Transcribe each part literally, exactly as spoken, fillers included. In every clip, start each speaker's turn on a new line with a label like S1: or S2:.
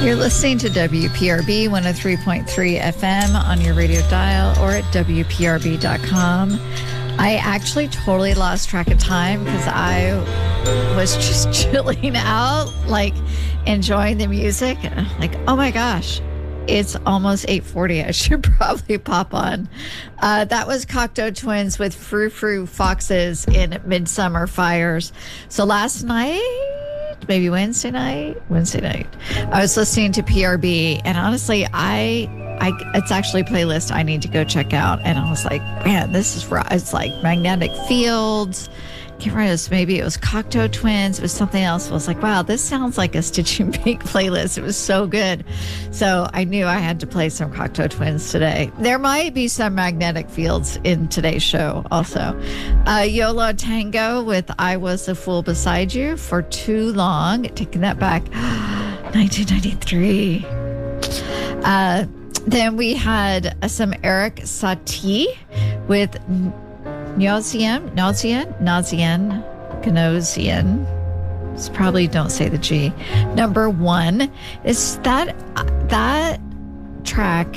S1: You're listening to W P R B one oh three point three F M on your radio dial or at W P R B dot com. I actually totally lost track of time because I was just chilling out, like enjoying the music. Like, oh my gosh, it's almost eight forty. I should probably pop on. Uh, that was Cocteau Twins with Frou Frou Foxes in Midsummer Fires. So last night, maybe Wednesday night, Wednesday night, I was listening to P R B, and honestly, I, I, it's actually a playlist I need to go check out. And I was like, man, this is right. It's like Magnetic Fields. Can't remember, this. Maybe it was Cocteau Twins. It was something else. I was like, wow, this sounds like a Stitching Pink playlist. It was so good. So I knew I had to play some Cocteau Twins today. There might be some Magnetic Fields in today's show also. Uh, Yo La Tengo with I Was a Fool Beside You for Too Long. Taking that back. nineteen ninety-three. Uh, then we had uh, some Eric Satie with Nauseam, Nausean, Nausean, Gnosian. It's probably don't say the G. Number one is that that track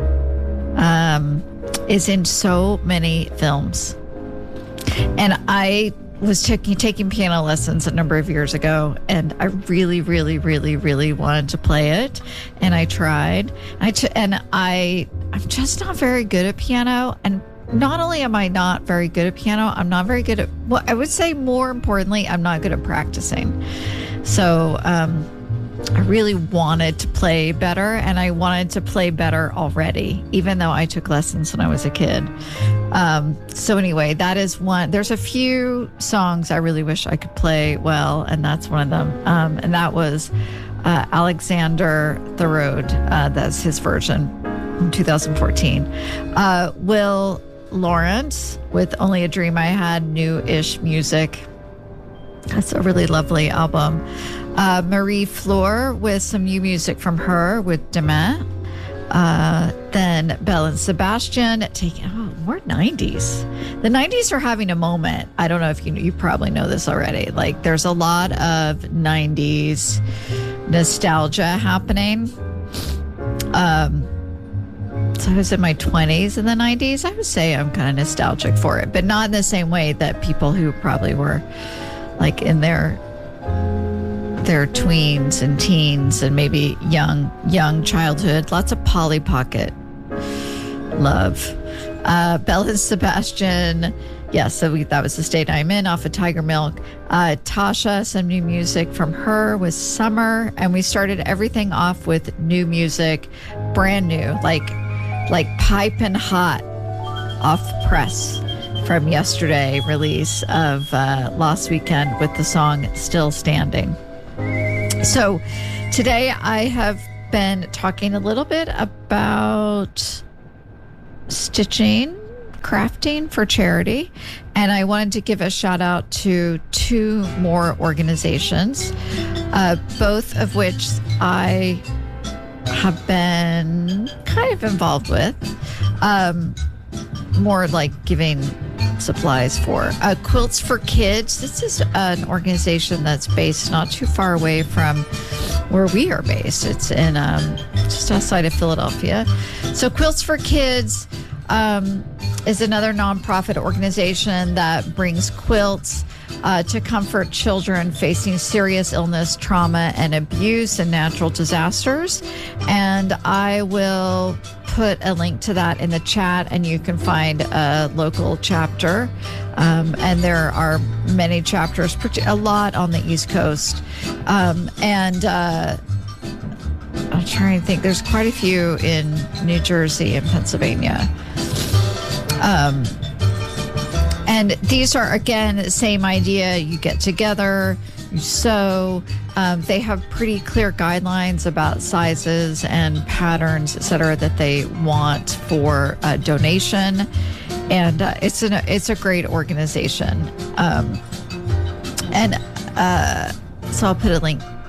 S1: um, is in so many films, and I was taking taking piano lessons a number of years ago, and I really, really, really, really wanted to play it, and I tried. I t- and I I'm just not very good at piano, and not only am I not very good at piano, I'm not very good at, well, I would say more importantly, I'm not good at practicing. So um, I really wanted to play better, and I wanted to play better already, even though I took lessons when I was a kid. Um, so anyway, that is one. There's a few songs I really wish I could play well, and that's one of them. Um, and that was uh, Alexander Thorold. Uh, that's his version in two thousand fourteen. Uh, Will Lawrence with Only a Dream I Had, new-ish music. That's a really lovely album. Uh, Marie Fleur with some new music from her with Demain. Uh, then Belle and Sebastian taking, oh, more nineties. The nineties are having a moment. I don't know if you you probably know this already. Like, there's a lot of nineties nostalgia happening. Um, So I was in my twenties in the nineties. I would say I'm kind of nostalgic for it, but not in the same way that people who probably were like in their their tweens and teens and maybe young young childhood. Lots of Polly Pocket love. Uh, Belle and Sebastian. Yes, yeah, so we, that was The State I'm In off of Tiger Milk. Uh, Tasha, some new music from her with Summer. And we started everything off with new music, brand new, like like piping hot off press from yesterday release of uh, Last Weekend with the song Still Standing. So today I have been talking a little bit about stitching, crafting for charity, and I wanted to give a shout out to two more organizations, uh, both of which I have been kind of involved with, um, more like giving supplies for. Uh, Quilts for Kids. This is an organization that's based not too far away from where we are based. It's in um, just outside of Philadelphia. So Quilts for Kids um, is another nonprofit organization that brings quilts Uh, to comfort children facing serious illness, trauma, and abuse and natural disasters. And I will put a link to that in the chat, and you can find a local chapter. Um, and there are many chapters, a lot on the East Coast. Um, and uh, I'm trying to think, there's quite a few in New Jersey and Pennsylvania. Um, And these are, again, the same idea. You get together, you sew. Um, they have pretty clear guidelines about sizes and patterns, et cetera, that they want for uh, donation. And uh, it's, an, it's a great organization. Um, and uh, so I'll put a link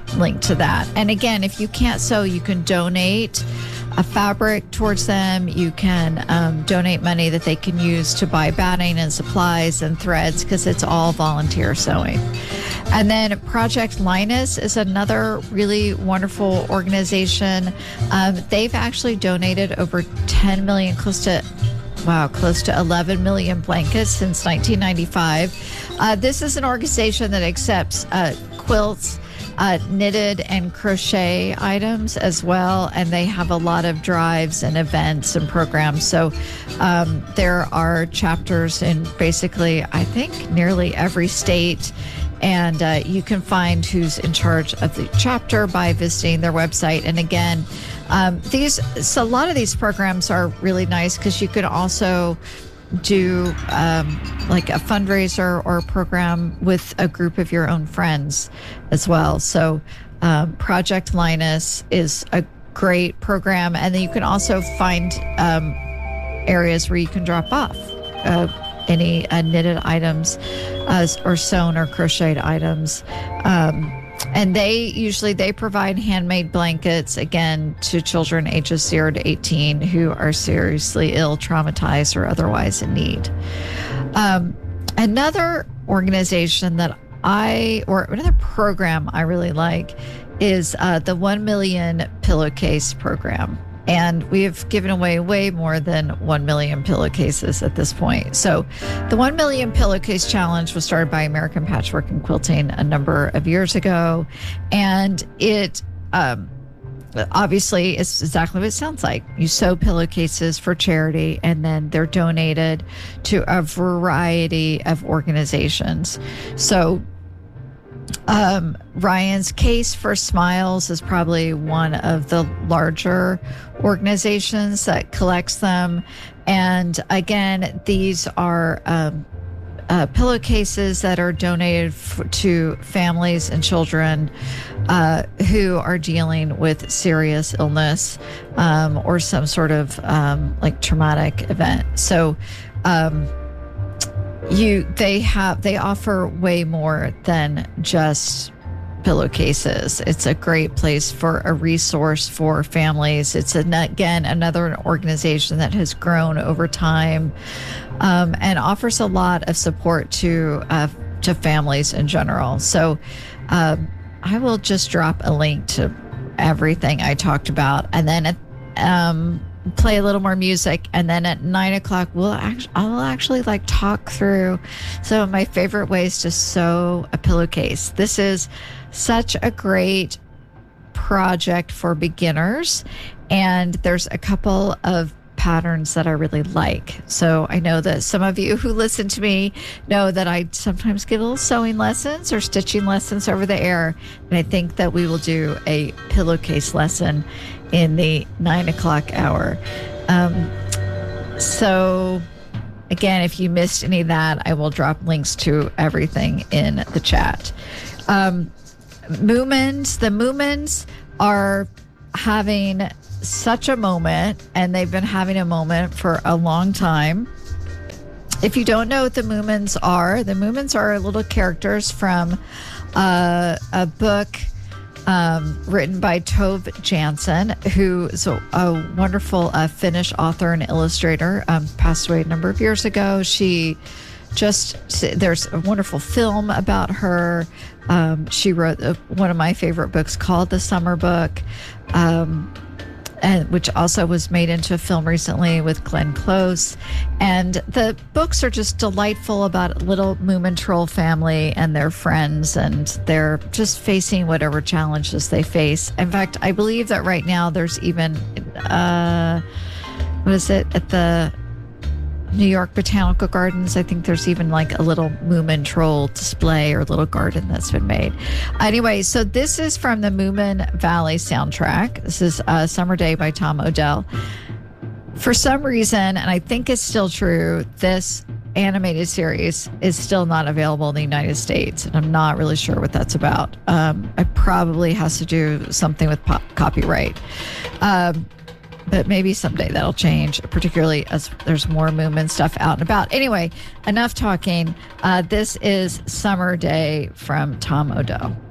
S1: link to that. And again, if you can't sew, you can donate a fabric towards them. You can um, donate money that they can use to buy batting and supplies and threads, because it's all volunteer sewing. And then Project Linus is another really wonderful organization. Um, they've actually donated over ten million, close to Wow, close to eleven million blankets since nineteen ninety-five. Uh, this is an organization that accepts uh, quilts, uh, knitted and crochet items as well. And they have a lot of drives and events and programs. So um, there are chapters in basically, I think, nearly every state. And uh, you can find who's in charge of the chapter by visiting their website. And again, um, these so a lot of these programs are really nice because you could also do um, like a fundraiser or a program with a group of your own friends as well. So um, Project Linus is a great program. And then you can also find um, areas where you can drop off Uh, any uh, knitted items uh, or sewn or crocheted items. Um, and they usually, they provide handmade blankets, again, to children ages zero to eighteen who are seriously ill, traumatized, or otherwise in need. Um, another organization that I, or another program I really like is uh, the one million Pillowcase program. And we have given away way more than one million pillowcases at this point. So the one million Pillowcase Challenge was started by American Patchwork and Quilting a number of years ago. And it um, obviously is exactly what it sounds like. You sew pillowcases for charity, and then they're donated to a variety of organizations. So Um, Ryan's Case for Smiles is probably one of the larger organizations that collects them. And again, these are um, uh, pillowcases that are donated f- to families and children uh, who are dealing with serious illness um, or some sort of um, like traumatic event. So, um, You, they have, they offer way more than just pillowcases. It's a great place for a resource for families. It's an, again, another organization that has grown over time um, and offers a lot of support to, uh, to families in general. So um, I will just drop a link to everything I talked about. And then, um, play a little more music, and then at nine o'clock we'll actually I'll actually like talk through some of my favorite ways to sew a pillowcase. This is such a great project for beginners, and there's a couple of patterns that I really like. So I know that some of you who listen to me know that I sometimes give little sewing lessons or stitching lessons over the air, and I think that we will do a pillowcase lesson in the nine o'clock hour. Um, so again, if you missed any of that, I will drop links to everything in the chat. Um, Moomins, the Moomins are having such a moment, and they've been having a moment for a long time. If you don't know what the Moomins are, the Moomins are little characters from uh, a book Um, written by Tove Jansson, who is a, a wonderful uh, Finnish author and illustrator, um, passed away a number of years ago. She just, there's a wonderful film about her. Um, she wrote uh, one of my favorite books called The Summer Book, um, and which also was made into a film recently with Glenn Close. And the books are just delightful about a little Moomin troll family and their friends, and they're just facing whatever challenges they face. In fact, I believe that right now there's even, uh, what is it, at the New York Botanical Gardens, I think there's even like a little Moomin troll display or little garden that's been made. Anyway, so this is from the Moomin Valley soundtrack. This is uh, Summer Day by Tom Odell. For some reason, and I think it's still true, this animated series is still not available in the United States, and I'm not really sure what that's about. Um, it probably has to do something with pop- copyright. Um, But maybe someday that'll change, particularly as there's more Moomin stuff out and about. Anyway, enough talking. Uh, this is Summer Day from Tom Odell.